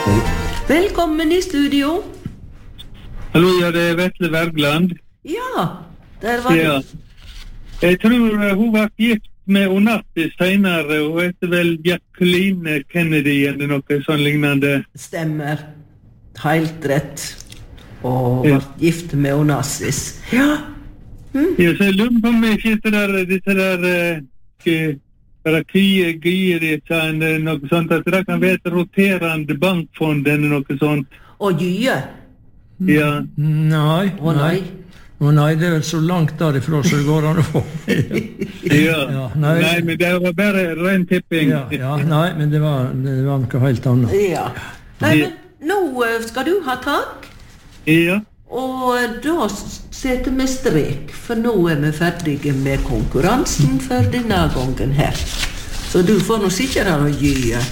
Velkommen I studio. Hallo, ja, det Vetle Wergeland. Ja, der var Ja. Jeg tror hun var gift med Onassis senere. Hun heter vel Jacqueline Kennedy eller noe sånn lignende. Stemmer. Helt rett. Og var gift med Onassis. Ja. Ja, så jeg lurer på om ikke disse der Gyri, noe sånt, at det kan være et roterende bankfond eller noe sånt. Og Gye. Ja. Nei, Å nei. Å nei, det vel så langt derifra så det går an å få. Ja. Nei. Nei, men det var bare ren tipping. Nei, men det var noe helt annet. Ja. Nei, men nå skal du ha tak. Ja. Og da setter vi strek, for nå vi ferdige med konkurransen for denne gangen her. Så du får nå sikkert her og Gye.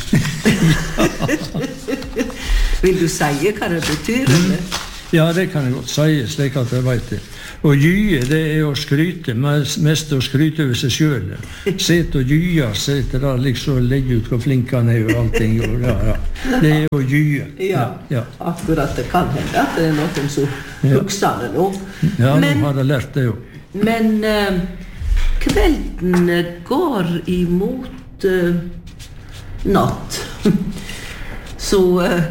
Vil du si hva det betyr, eller? Ja, det kan jeg godt si, slik at jeg vet det. Og Gye, det å skryte, mest å skryte over seg selv. Sett og Gye, sett der liksom legge ut hvor flink han og allting. Og, ja. Det å Gye. Ja, akkurat det kan hende at det noen som husker det nå. Ja, nå har jeg lært det jo. Men kvelden går imot natt. Så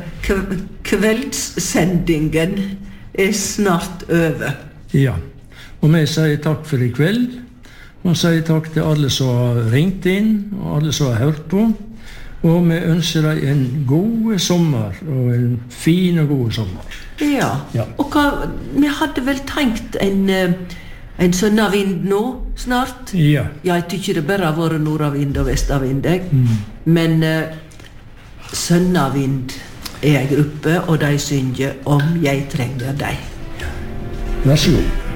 kveldssendingen snart over. Ja, og vi sier takk for I kveld, og sier takk til alle som har ringt inn, og alle som har hørt på, og vi ønsker deg en god sommer, og en fin og god sommer. Ja. Og vi hadde vel tenkt en sønnavind nå, snart? Ja. Jeg tykker det bare har vært nordavind og vestavind, men sønnavind en gruppe, og de synger om jeg trenger deg. Vær så god.